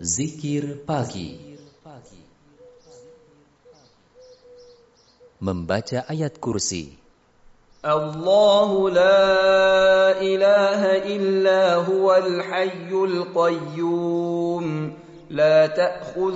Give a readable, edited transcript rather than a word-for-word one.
Zikir pagi. Membaca ayat kursi. Allahu la ilaha illa huwal hayyul qayyum la ta'khudhuhu